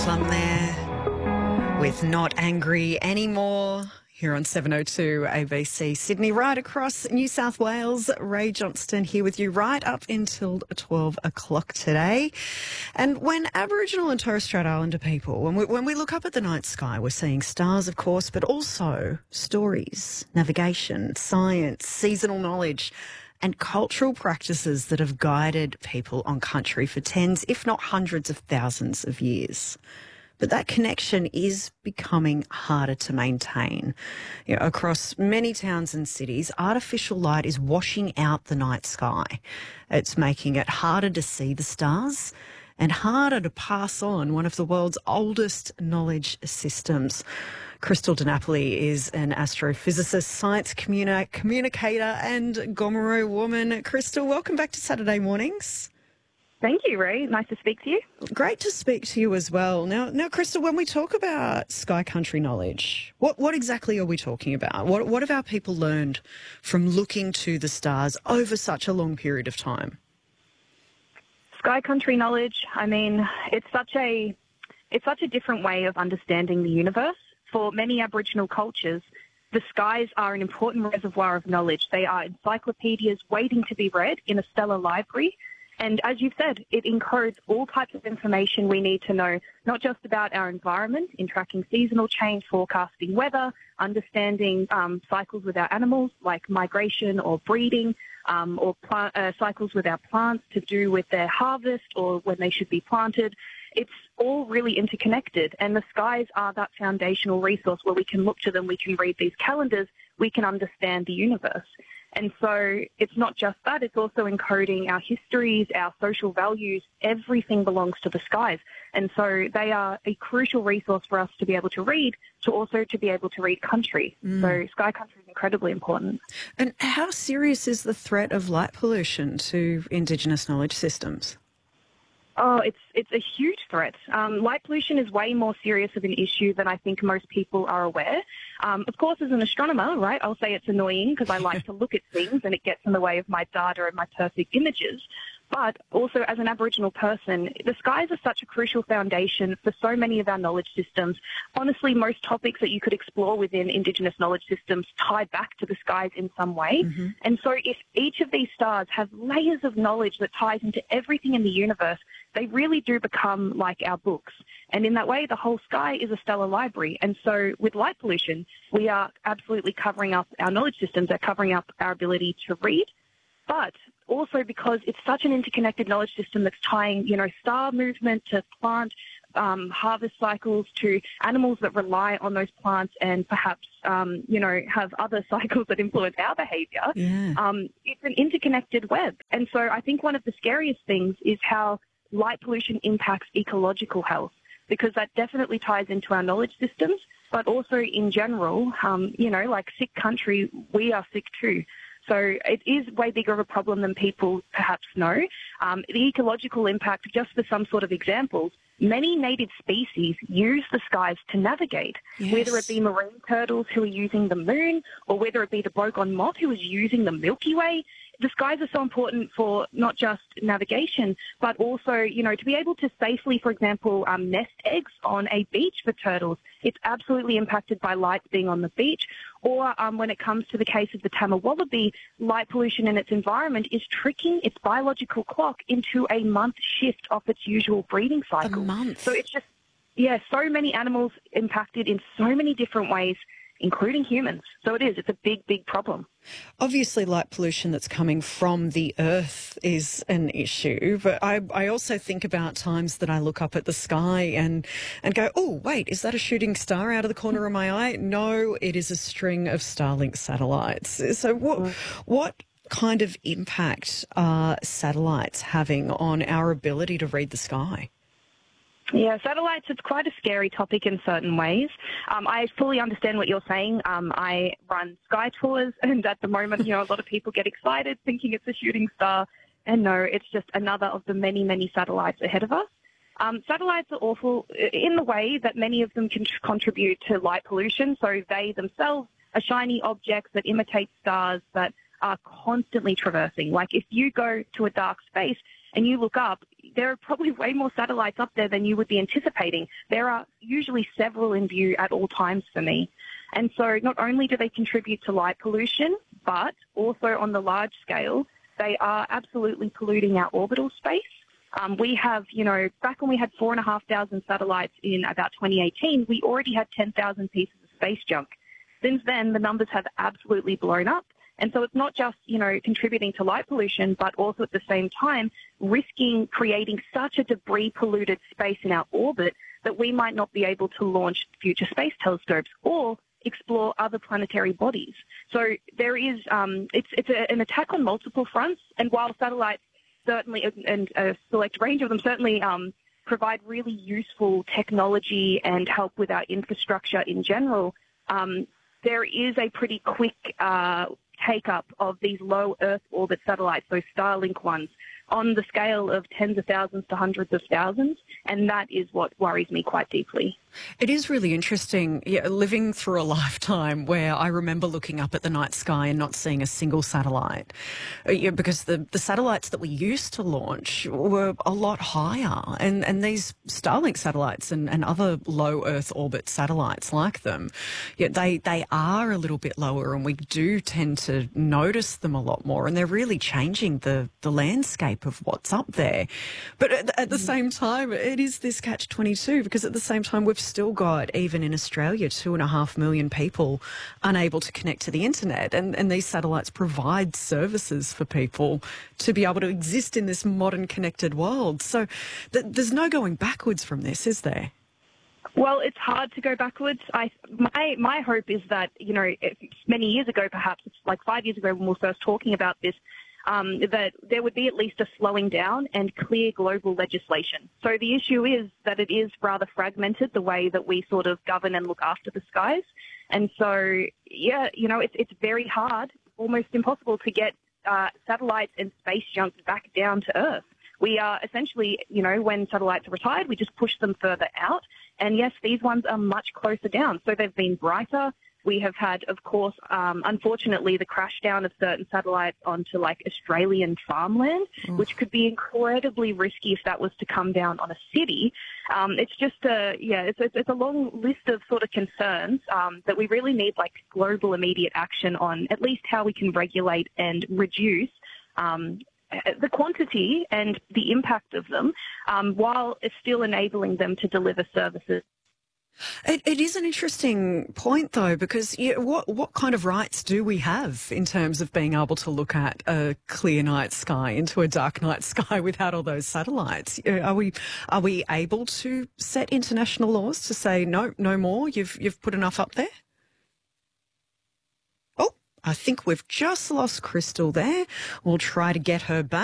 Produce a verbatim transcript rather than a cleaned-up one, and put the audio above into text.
Plum there with Not Angry Anymore here on seven oh two A B C Sydney, right across New South Wales. Ray Johnston here with you right up until twelve o'clock today. And when Aboriginal and Torres Strait Islander people, when we, when we look up at the night sky, we're seeing stars, of course, but also stories, navigation, science, seasonal knowledge, and cultural practices that have guided people on country for tens, if not hundreds of thousands of years. But that connection is becoming harder to maintain. You know, across many towns and cities, artificial light is washing out the night sky. It's making it harder to see the stars and harder to pass on one of the world's oldest knowledge systems. Crystal DiNapoli is an astrophysicist, science communi- communicator and Gomeroi woman. Crystal, welcome back to Saturday Mornings. Thank you, Ray. Nice to speak to you. Great to speak to you as well. Now, now, Crystal, when we talk about sky country knowledge, what, what exactly are we talking about? What, what have our people learned from looking to the stars over such a long period of time? Sky country knowledge, I mean, it's such a it's such a different way of understanding the universe. For many Aboriginal cultures, the skies are an important reservoir of knowledge. They are encyclopedias waiting to be read in a stellar library. And as you've said, it encodes all types of information we need to know, not just about our environment, in tracking seasonal change, forecasting weather, understanding um, cycles with our animals like migration or breeding, um, or plant, uh, cycles with our plants to do with their harvest or when they should be planted. It's all really interconnected, and the skies are that foundational resource where we can look to them, we can read these calendars, we can understand the universe. And so it's not just that, it's also encoding our histories, our social values. Everything belongs to the skies. And so they are a crucial resource for us to be able to read, to also to be able to read country. Mm. So sky country is incredibly important. And how serious is the threat of light pollution to Indigenous knowledge systems? Oh, it's it's a huge threat. Um, light pollution is way more serious of an issue than I think most people are aware. Um, of course, as an astronomer, right, I'll say it's annoying because I like to look at things and it gets in the way of my data and my perfect images. But also as an Aboriginal person, the skies are such a crucial foundation for so many of our knowledge systems. Honestly, most topics that you could explore within Indigenous knowledge systems tie back to the skies in some way. Mm-hmm. And so if each of these stars have layers of knowledge that ties into everything in the universe, they really do become like our books. And in that way, the whole sky is a stellar library. And so with light pollution, we are absolutely covering up our knowledge systems, they're covering up our ability to read. But also because it's such an interconnected knowledge system that's tying, you know, star movement to plant um, harvest cycles to animals that rely on those plants and perhaps, um, you know, have other cycles that influence our behaviour. Yeah. Um, it's an interconnected web. And so I think one of the scariest things is how light pollution impacts ecological health, because that definitely ties into our knowledge systems, but also in general, um, you know, like sick country, we are sick too. So it is way bigger of a problem than people perhaps know. Um, the ecological impact, just for some sort of examples, many native species use the skies to navigate, yes. Whether it be marine turtles who are using the moon or whether it be the bogon moth who is using the Milky Way. The skies are so important for not just navigation, but also, you know, to be able to safely, for example, um, nest eggs on a beach for turtles. It's absolutely impacted by light being on the beach. Or um, when it comes to the case of the Tama wallaby, light pollution in its environment is tricking its biological clock into a month shift off its usual breeding cycle. A month? So it's just, yeah, so many animals impacted in so many different ways, including humans. So it is, it's a big, big problem. Obviously, light pollution that's coming from the earth is an issue, but I, I also think about times that I look up at the sky and, and go, oh, wait, is that a shooting star out of the corner of my eye? No, it is a string of Starlink satellites. So what, mm. what kind of impact are satellites having on our ability to read the sky? Yeah, satellites, it's quite a scary topic in certain ways. Um, I fully understand what you're saying. Um, I run sky tours, and at the moment, you know, a lot of people get excited thinking it's a shooting star. And no, it's just another of the many, many satellites ahead of us. Um, satellites are awful in the way that many of them can contribute to light pollution. So they themselves are shiny objects that imitate stars that are constantly traversing. Like if you go to a dark space and you look up, there are probably way more satellites up there than you would be anticipating. There are usually several in view at all times for me. And so not only do they contribute to light pollution, but also on the large scale, they are absolutely polluting our orbital space. Um, we have, you know, back when we had four and a half thousand satellites in about twenty eighteen, we already had ten thousand pieces of space junk. Since then, the numbers have absolutely blown up. And so it's not just, you know, contributing to light pollution, but also at the same time risking creating such a debris-polluted space in our orbit that we might not be able to launch future space telescopes or explore other planetary bodies. So there is, um, it's, it's a, an attack on multiple fronts. And while satellites certainly, and a select range of them certainly um, provide really useful technology and help with our infrastructure in general, um, there is a pretty quick uh, take-up of these low Earth orbit satellites, those Starlink ones, on the scale of tens of thousands to hundreds of thousands, and that is what worries me quite deeply. It is really interesting, yeah, living through a lifetime where I remember looking up at the night sky and not seeing a single satellite, yeah, because the, the satellites that we used to launch were a lot higher, and, and these Starlink satellites and, and other low Earth orbit satellites like them, yeah, they, they are a little bit lower, and we do tend to notice them a lot more, and they're really changing the, the landscape of what's up there. But at, at the same time, it is this catch twenty-two, because at the same time, we've still got, even in Australia, two and a half million people unable to connect to the internet. And, and these satellites provide services for people to be able to exist in this modern connected world. So th- there's no going backwards from this, is there? Well, it's hard to go backwards. I, my, my hope is that, you know, many years ago, perhaps, it's like five years ago when we were first talking about this, Um, that there would be at least a slowing down and clear global legislation. So the issue is that it is rather fragmented, the way that we sort of govern and look after the skies. And so, yeah, you know, it's, it's very hard, almost impossible to get uh, satellites and space junk back down to Earth. We are essentially, you know, when satellites are retired, we just push them further out. And yes, these ones are much closer down. So they've been brighter. We have had, of course, um, unfortunately, the crash down of certain satellites onto like Australian farmland, mm. which could be incredibly risky if that was to come down on a city. Um, it's just a, yeah, it's, it's, it's a long list of sort of concerns um, that we really need like global immediate action on, at least how we can regulate and reduce um, the quantity and the impact of them, um, while it's still enabling them to deliver services. It, it is an interesting point, though, because yeah, what what kind of rights do we have in terms of being able to look at a clear night sky into a dark night sky without all those satellites? Are we are we able to set international laws to say no, no more? You've you've put enough up there. Oh, I think we've just lost Crystal there. We'll try to get her back.